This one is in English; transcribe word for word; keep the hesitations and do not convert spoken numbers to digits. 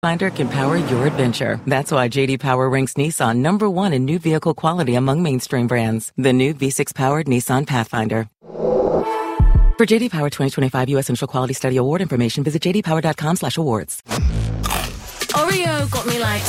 Pathfinder can power your adventure. That's why J D Power ranks Nissan number one in new vehicle quality among mainstream brands. The new V six powered Nissan Pathfinder. For J D Power twenty twenty-five U S Initial Quality Study Award information, visit j d power dot com slash awards. Oreo got me like